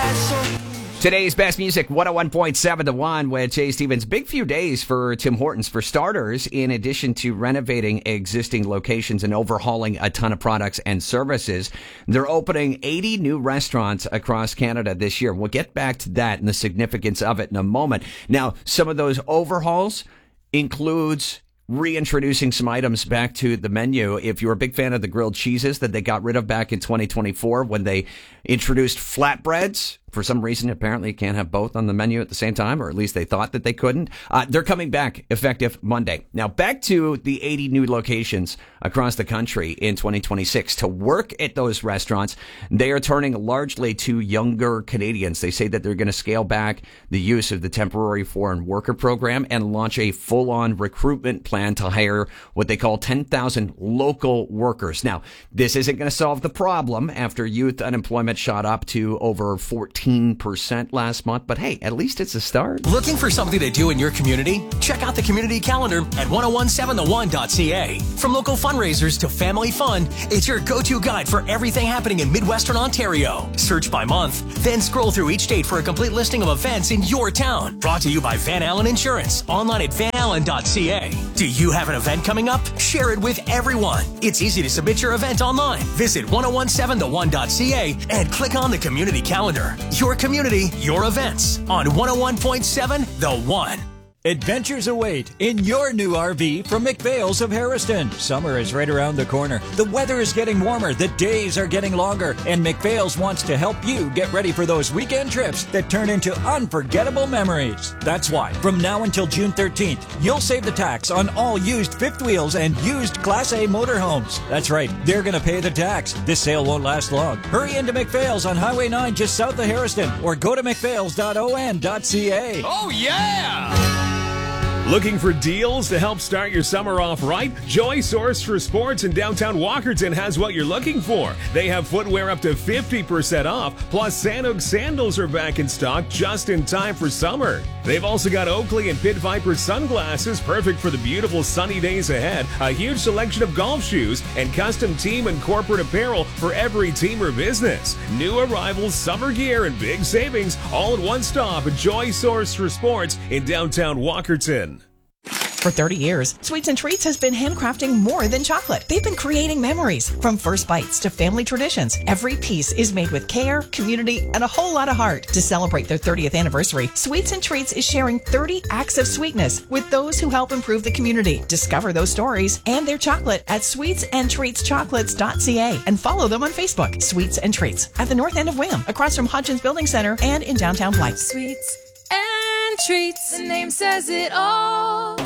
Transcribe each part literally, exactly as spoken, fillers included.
Today's best music, one oh one point seven The One with Jay Stevens. Big few days for Tim Hortons. For starters, in addition to renovating existing locations and overhauling a ton of products and services, they're opening eighty new restaurants across Canada this year. We'll get back to that and the significance of it in a moment. Now, some of those overhauls includes reintroducing some items back to the menu. If you're a big fan of the grilled cheeses that they got rid of back in twenty twenty-four when they introduced flatbreads, for some reason, apparently you can't have both on the menu at the same time, or at least they thought that they couldn't. Uh, they're coming back effective Monday. Now, back to the eighty new locations across the country in twenty twenty-six. To work at those restaurants, they are turning largely to younger Canadians. They say that they're going to scale back the use of the temporary foreign worker program and launch a full-on recruitment plan to hire what they call ten thousand local workers. Now, this isn't going to solve the problem after youth unemployment shot up to over fourteen percent last month, but hey, at least it's a start. Looking for something to do in your community? Check out the community calendar at ten seventeen the one dot c a. From local fundraisers to family fun, it's your go-to guide for everything happening in Midwestern Ontario. Search by month, then scroll through each date for a complete listing of events in your town. Brought to you by Van Allen Insurance, online at van allen dot c a. Do you have an event coming up? Share it with everyone. It's easy to submit your event online. Visit ten seventeen the one dot c a and click on the community calendar. Your community, your events on one oh one point seven The One. Adventures await in your new R V from McPhail's of Harrison. Summer is right around the corner. The weather is getting warmer. The days are getting longer. And McPhail's wants to help you get ready for those weekend trips that turn into unforgettable memories. That's why, from now until June thirteenth, you'll save the tax on all used fifth wheels and used Class A motorhomes. That's right. They're going to pay the tax. This sale won't last long. Hurry into McPhail's on Highway nine just south of Harrison or go to mcphails dot o n dot c a. Oh, yeah! Looking for deals to help start your summer off right? Joy Source for Sports in downtown Walkerton has what you're looking for. They have footwear up to fifty percent off, plus Sandok sandals are back in stock just in time for summer. They've also got Oakley and Pit Viper sunglasses, perfect for the beautiful sunny days ahead, a huge selection of golf shoes, and custom team and corporate apparel for every team or business. New arrivals, summer gear, and big savings, all at one stop at Joy Source for Sports in downtown Walkerton. For thirty years, Sweets and Treats has been handcrafting more than chocolate. They've been creating memories. From first bites to family traditions, every piece is made with care, community, and a whole lot of heart. To celebrate their thirtieth anniversary, Sweets and Treats is sharing thirty acts of sweetness with those who help improve the community. Discover those stories and their chocolate at sweets and treats chocolates dot c a and follow them on Facebook. Sweets and Treats at the north end of Wham, across from Hodgins Building Center and in downtown Blythe. Sweets and Treats, the name says it all.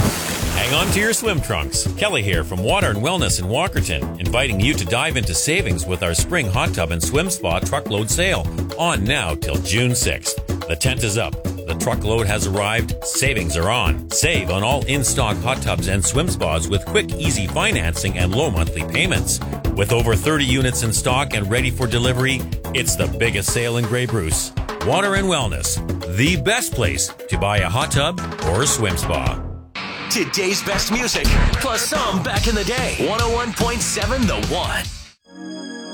Hang on to your swim trunks. Kelly here from Water and Wellness in Walkerton, inviting you to dive into savings with our spring hot tub and swim spa truckload sale, on now till June sixth. The tent is up. The truckload has arrived. Savings are on. Save on all in-stock hot tubs and swim spas with quick, easy financing and low monthly payments. With over thirty units in stock and ready for delivery, it's the biggest sale in Grey Bruce. Water and Wellness, the best place to buy a hot tub or a swim spa. Today's best music, plus some back in the day. one oh one point seven The One.